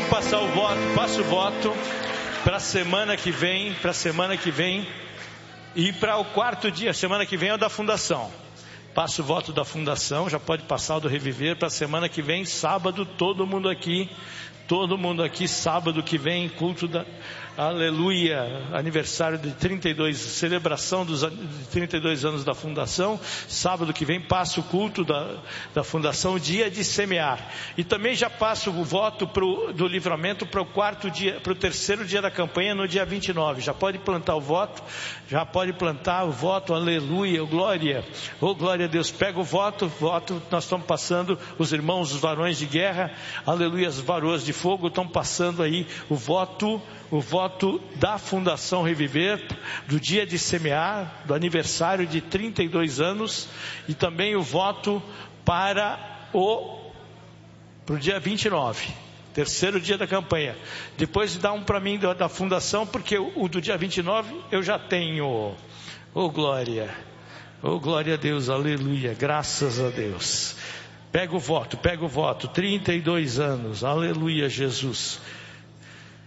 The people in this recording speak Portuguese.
vamos passar o voto, passa o voto para a semana que vem, e para o quarto dia, semana que vem é o da fundação. Passa o voto da fundação, já pode passar o do Reviver para a semana que vem, sábado, todo mundo aqui, sábado que vem, culto da aleluia, aniversário de 32, celebração de 32 anos da fundação. Sábado que vem passa o culto da fundação, dia de semear. E também já passa o voto do livramento para o quarto dia, para o terceiro dia da campanha, no dia 29. Já pode plantar o voto, aleluia, glória a Deus. Pega o voto, nós estamos passando, os irmãos, os varões de guerra, aleluia, os varoas de fogo estão passando aí o voto da Fundação Reviver, do dia de semear, do aniversário de 32 anos, e também o voto para o dia 29, terceiro dia da campanha. Depois dá um para mim da Fundação, porque o do dia 29 eu já tenho. Glória a Deus, aleluia, graças a Deus. Pega o voto, 32 anos, aleluia, Jesus.